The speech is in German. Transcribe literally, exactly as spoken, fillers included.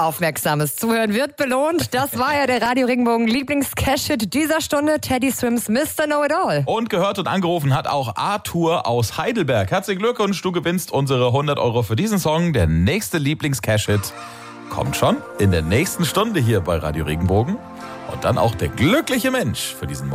Aufmerksames Zuhören wird belohnt. Das war ja der Radio Regenbogen Lieblings-Cash-Hit dieser Stunde, Teddy Swims Mister Know-It-All. Und gehört und angerufen hat auch Arthur aus Heidelberg. Herzlichen Glückwunsch, du gewinnst unsere hundert Euro für diesen Song. Der nächste Lieblings-Cash-Hit kommt schon in der nächsten Stunde hier bei Radio Regenbogen. Und dann auch der glückliche Mensch für diesen Monat.